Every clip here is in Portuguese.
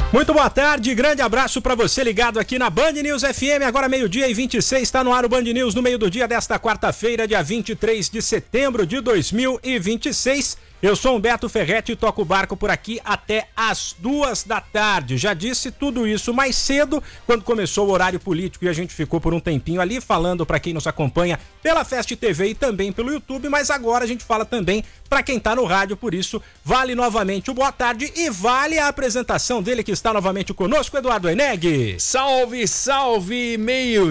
Muito boa tarde, grande abraço para você ligado aqui na Band News FM, agora 12:26, está no ar o Band News no meio do dia desta quarta-feira, dia 23 de setembro de 2026. Eu sou Humberto Ferretti e toco o barco por aqui até às 14h. Já disse tudo isso mais cedo, quando começou o horário político e a gente ficou por um tempinho ali falando para quem nos acompanha pela Fast TV e também pelo YouTube, mas agora a gente fala também para quem tá no rádio, por isso vale novamente o boa tarde e vale a apresentação dele que está novamente conosco, Eduardo Eneg. Salve, salve,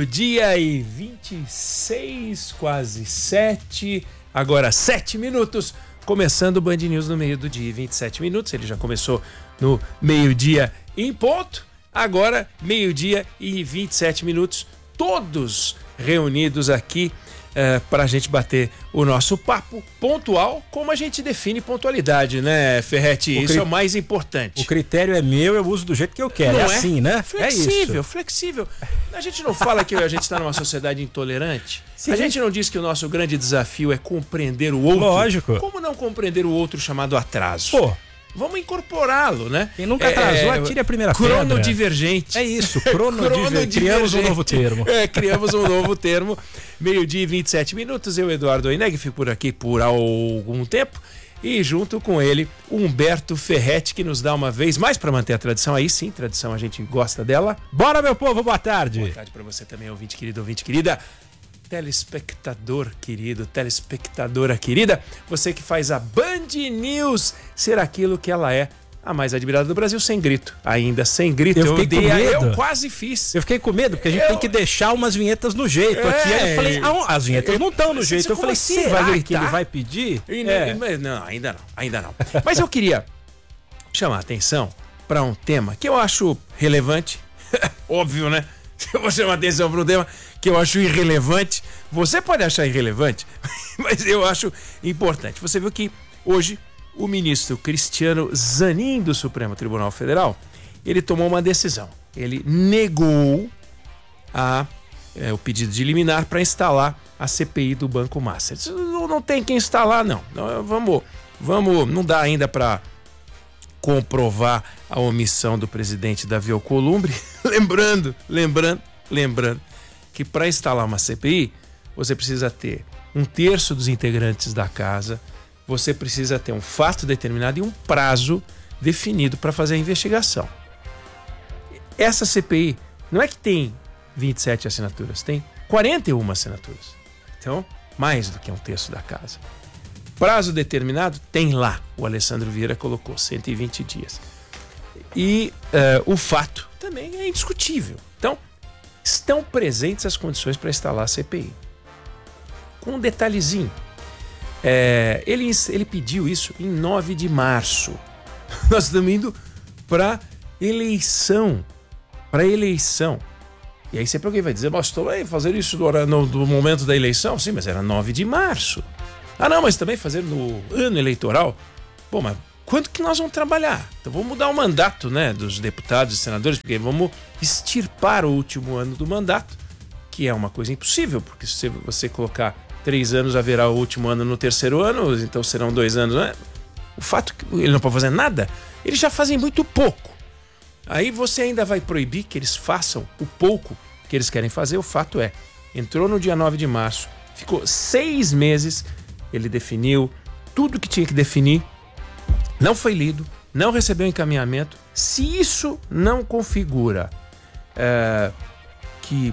12:26, quase 7, agora 7 minutos. Começando o Band News no meio do dia, 27 minutos. Ele já começou no meio-dia em ponto. Agora, meio-dia e 27 minutos. Todos reunidos aqui para a gente bater o nosso papo pontual, como a gente define pontualidade, né, Ferretti? Isso é o mais importante. O critério é meu, eu uso do jeito que eu quero. Não é assim, né? Flexível, flexível. A gente não fala que a gente está numa sociedade intolerante. Sim. A gente não diz que o nosso grande desafio é compreender o outro. Lógico. Como não compreender o outro chamado atraso? Pô, vamos incorporá-lo, né? quem nunca atrasou, atire a primeira pedra. Cronodivergente. É isso, cronodivergente. Criamos um novo termo. Criamos um novo termo. 12:27 minutos. Eu, Eduardo Eneg, fico por aqui por algum tempo. E junto com ele, Humberto Ferretti, que nos dá uma vez mais para manter a tradição. Aí sim, tradição, a gente gosta dela. Bora, meu povo, boa tarde. Boa tarde para você também, ouvinte querido, ouvinte querida. Telespectador querido, telespectadora querida, você que faz a Band News ser aquilo que ela é, a mais admirada do Brasil, sem grito. Ainda sem grito. Eu fiquei com medo. Eu quase fiz. Eu fiquei com medo, porque a gente tem que deixar umas vinhetas no jeito aqui. Aí eu falei, as vinhetas não estão no jeito. Eu falei, assim, vai vai gritar? Que ele gritar? vai pedir? Não, ainda não. Mas eu queria chamar a atenção para um tema que eu acho relevante. Óbvio, né? Eu vou chamar a atenção para um tema que eu acho irrelevante. Você pode achar irrelevante, mas eu acho importante. Você viu que hoje o ministro Cristiano Zanin do Supremo Tribunal Federal, ele tomou uma decisão. Ele negou o pedido de liminar para instalar a CPI do Banco Master. Não tem que instalar, não. Vamos, não dá ainda para comprovar a omissão do presidente Davi Alcolumbre. Lembrando que para instalar uma CPI, você precisa ter 1/3 dos integrantes da casa, você precisa ter um fato determinado e um prazo definido para fazer a investigação. Essa CPI não é que tem 27 assinaturas, tem 41 assinaturas. Então, mais do que 1/3 da casa. Prazo determinado tem lá, o Alessandro Vieira colocou 120 dias. E o fato também é indiscutível. Então, estão presentes as condições para instalar a CPI. Com um detalhezinho, ele pediu isso em 9 de março. Nós estamos indo para eleição. E aí sempre alguém vai dizer, mas estou aí fazer isso no momento da eleição? Sim, mas era 9 de março. Ah, não, mas também fazer no ano eleitoral? Bom, mas quanto que nós vamos trabalhar? Então vamos mudar o mandato, né, dos deputados e senadores, porque vamos extirpar o último ano do mandato, que é uma coisa impossível, porque se você colocar 3 anos, haverá o último ano no terceiro ano, então serão 2 anos, né? O fato que ele não pode fazer nada, eles já fazem muito pouco. Aí você ainda vai proibir que eles façam o pouco que eles querem fazer. O fato é, entrou no dia 9 de março, ficou 6 meses, ele definiu tudo que tinha que definir, não foi lido, não recebeu encaminhamento. Se isso não configura que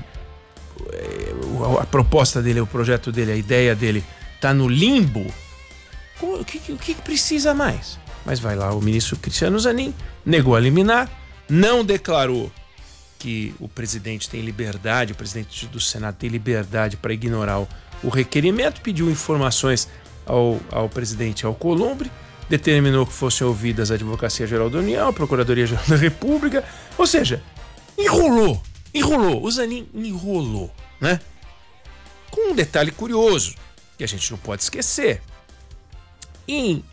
a proposta dele, o projeto dele, a ideia dele está no limbo, o que precisa mais? Mas vai lá, o ministro Cristiano Zanin negou a liminar, não declarou que o presidente tem liberdade, o presidente do Senado tem liberdade para ignorar o requerimento, pediu informações ao presidente Alcolumbre, determinou que fossem ouvidas a Advocacia Geral da União, a Procuradoria Geral da República, ou seja, enrolou, o Zanin enrolou, né? Com um detalhe curioso, que a gente não pode esquecer. Em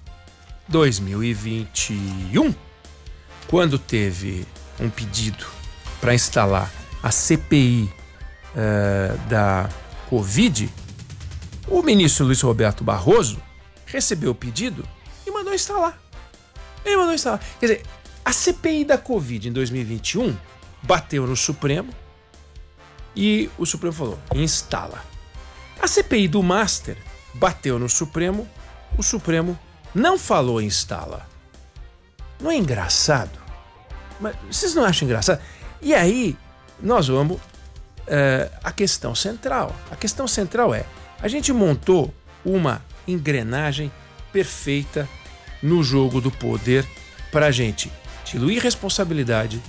2021, quando teve um pedido para instalar a CPI da Covid, o ministro Luiz Roberto Barroso recebeu o pedido e mandou instalar. Quer dizer, A CPI da Covid em 2021 bateu no Supremo e o Supremo falou, instala. A CPI do Master bateu no Supremo, o Supremo não falou instala. Não é engraçado? Mas vocês não acham engraçado? E aí nós vamos à questão central. A questão central é, a gente montou uma engrenagem perfeita no jogo do poder para a gente diluir responsabilidade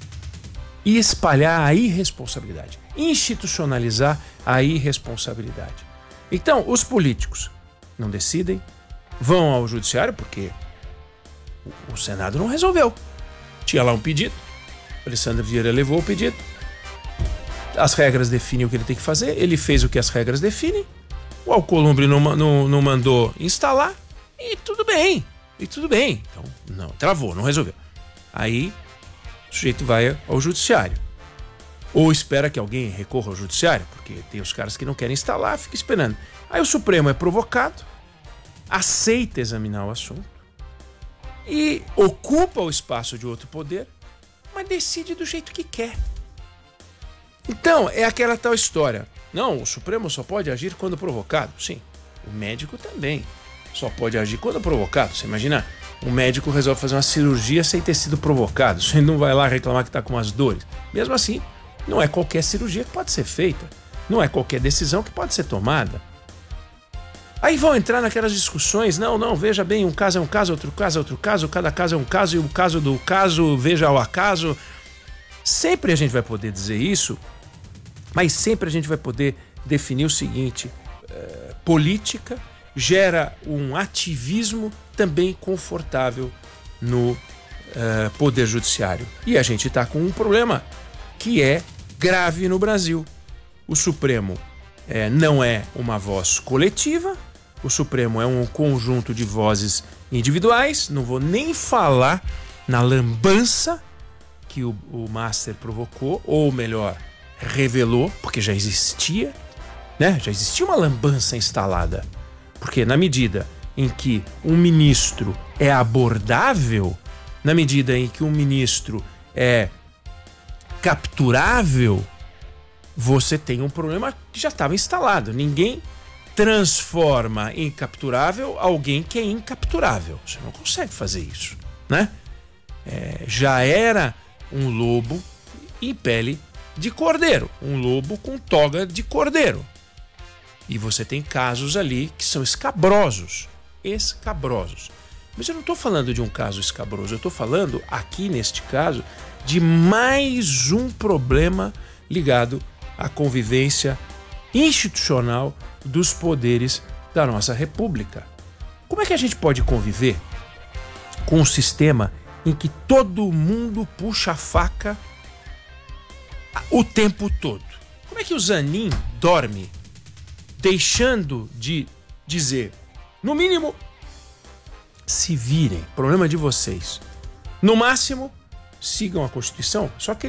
e espalhar a irresponsabilidade, institucionalizar a irresponsabilidade. Então, os políticos não decidem, vão ao judiciário porque o Senado não resolveu. Tinha lá um pedido, o Alessandro Vieira levou o pedido, as regras definem o que ele tem que fazer, ele fez o que as regras definem, o Alcolumbre não mandou instalar e tudo bem. Então, não, travou, não resolveu. Aí, o sujeito vai ao judiciário. Ou espera que alguém recorra ao judiciário, porque tem os caras que não querem instalar, fica esperando. Aí o Supremo é provocado, aceita examinar o assunto e ocupa o espaço de outro poder, mas decide do jeito que quer. Então, é aquela tal história. Não, o Supremo só pode agir quando provocado. Sim, o médico também só pode agir quando provocado. Você imagina, um médico resolve fazer uma cirurgia sem ter sido provocado. Você não vai lá reclamar que está com as dores. Mesmo assim, não é qualquer cirurgia que pode ser feita. Não é qualquer decisão que pode ser tomada. Aí vão entrar naquelas discussões. Não, veja bem, um caso é um caso, outro caso é outro caso, cada caso é um caso e o caso do caso, veja o acaso. Sempre a gente vai poder dizer isso, mas sempre a gente vai poder definir o seguinte, política gera um ativismo também confortável no Poder Judiciário. E a gente está com um problema que é grave no Brasil. O Supremo não é uma voz coletiva, o Supremo é um conjunto de vozes individuais, não vou nem falar na lambança que o Master provocou, ou melhor, revelou, porque já existia, né? Já existia uma lambança instalada. Porque na medida em que um ministro é abordável, na medida em que um ministro é capturável, você tem um problema que já estava instalado. Ninguém transforma em capturável alguém que é incapturável. Você não consegue fazer isso, né? Já era um lobo em pele de cordeiro, um lobo com toga de cordeiro. E você tem casos ali que são escabrosos. Mas eu não estou falando de um caso escabroso, eu estou falando aqui neste caso de mais um problema ligado à convivência institucional dos poderes da nossa República. Como é que a gente pode conviver com um sistema em que todo mundo puxa a faca o tempo todo? Como é que o Zanin dorme deixando de dizer, no mínimo, se virem, problema de vocês. No máximo, sigam a Constituição, só que